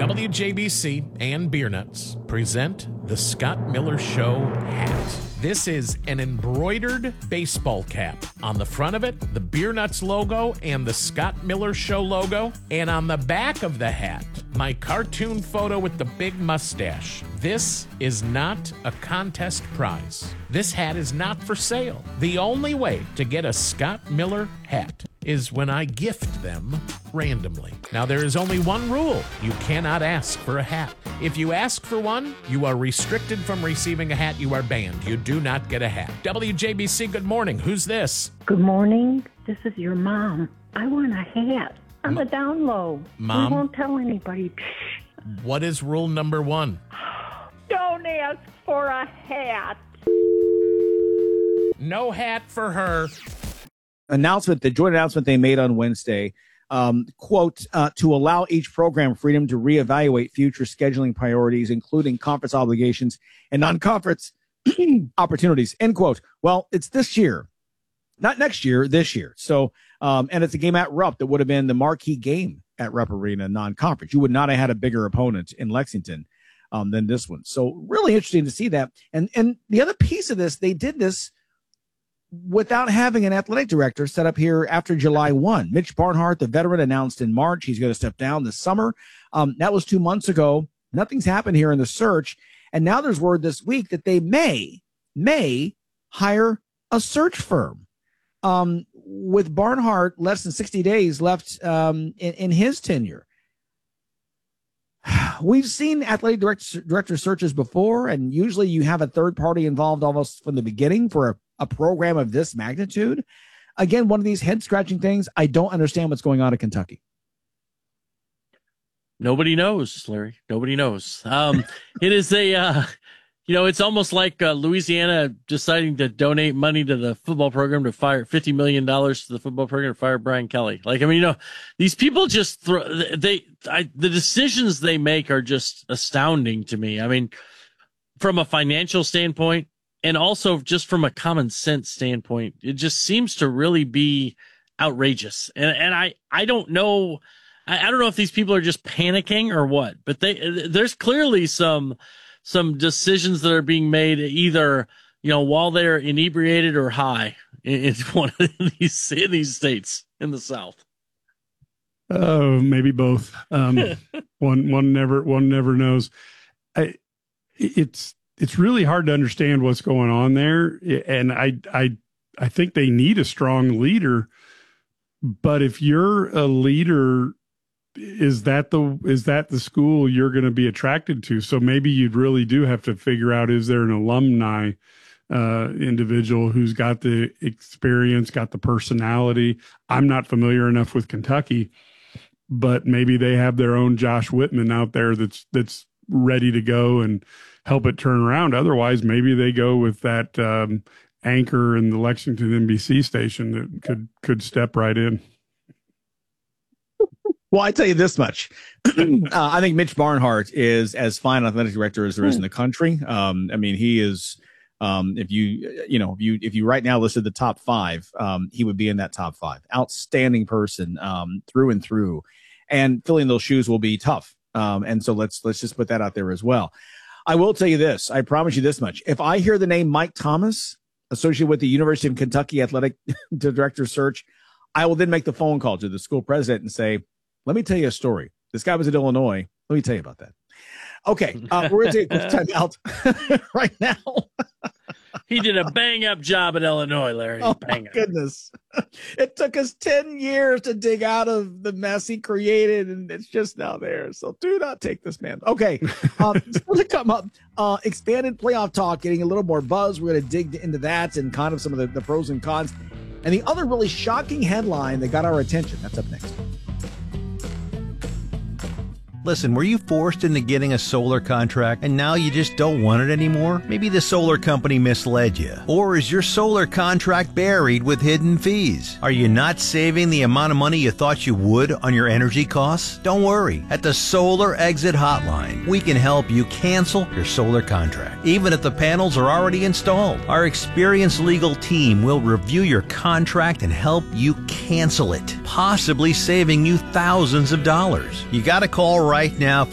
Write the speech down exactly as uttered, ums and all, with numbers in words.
W J B C and Beer Nuts present the Scott Miller Show hat. This is an embroidered baseball cap. On the front of it, the Beer Nuts logo and the Scott Miller Show logo. And on the back of the hat, my cartoon photo with the big mustache. This is not a contest prize. This hat is not for sale. The only way to get a Scott Miller hat is when I gift them randomly. Now, there is only one rule. You cannot ask for a hat. If you ask for one, you are restricted from receiving a hat. You are banned. You do not get a hat. W J B C, good morning. Who's this? Good morning. This is your mom. I want a hat on the down low. Mom? We won't tell anybody. What is rule number one? Don't ask for a hat. No hat for her. Announcement, the joint announcement they made on Wednesday, um, quote, uh, to allow each program freedom to reevaluate future scheduling priorities, including conference obligations and non-conference opportunities, end quote. Well, it's this year, not next year, this year. So, um, and it's a game at Rupp that would have been the marquee game at Rupp Arena, non-conference. You would not have had a bigger opponent in Lexington um, than this one. So really interesting to see that. And, and the other piece of this, they did this without having an athletic director set up here after July first. Mitch Barnhart, the veteran, announced in March he's going to step down this summer. Um, that was two months ago. Nothing's happened here in the search. And now there's word this week that they may, may hire a search firm. Um, with Barnhart less than sixty days left um, in, in his tenure. We've seen athletic director, director searches before, and usually you have a third party involved almost from the beginning for a, a program of this magnitude. Again, one of these head scratching things. I don't understand what's going on in Kentucky. Nobody knows, Larry. Nobody knows. Um, it is a, uh, you know, it's almost like uh, Louisiana deciding to donate money to the football program to fire fifty million dollars to the football program to fire Brian Kelly. Like, I mean, you know, these people just throw, they, I, the decisions they make are just astounding to me. I mean, from a financial standpoint and also just from a common sense standpoint, it just seems to really be outrageous. And, and I, I don't know. I, I don't know if these people are just panicking or what, but they, there's clearly some, some decisions that are being made either, you know, while they're inebriated or high in, in one of these, in these states in the South. Oh, maybe both. Um, one, one never, one never knows. I, it's, it's really hard to understand what's going on there. And I, I, I think they need a strong leader, but if you're a leader, is that the, is that the school you're going to be attracted to? So maybe you'd really do have to figure out, is there an alumni uh, individual who's got the experience, got the personality? I'm not familiar enough with Kentucky, but maybe they have their own Josh Whitman out there that's, that's ready to go and help it turn around. Otherwise, maybe they go with that um, anchor in the Lexington N B C station that could, could step right in. Well, I tell you this much. uh, I think Mitch Barnhart is as fine an athletic director as there is in the country. Um, I mean, he is, um, if you, you know, if you, if you right now listed the top five, um, he would be in that top five. Outstanding person, um, through and through, and filling those shoes will be tough. Um, and so let's, let's just put that out there as well. I will tell you this. I promise you this much. If I hear the name Mike Thomas associated with the University of Kentucky athletic director search, I will then make the phone call to the school president and say, let me tell you a story. This guy was at Illinois. Let me tell you about that. Okay, uh, we're going to take a quick time out right now. He did a bang-up job at Illinois, Larry. Oh, bang my up. goodness. It took us ten years to dig out of the mess he created, and it's just now there. So do not take this man. Okay, um, still to come up, uh, expanded playoff talk, getting a little more buzz. We're going to dig into that and kind of some of the, the pros and cons. And the other really shocking headline that got our attention, that's up next. Listen, were you forced into getting a solar contract and now you just don't want it anymore? Maybe the solar company misled you. Or is your solar contract buried with hidden fees? Are you not saving the amount of money you thought you would on your energy costs? Don't worry. At the Solar Exit Hotline, we can help you cancel your solar contract, even if the panels are already installed. Our experienced legal team will review your contract and help you cancel it, possibly saving you thousands of dollars. You got to call right right now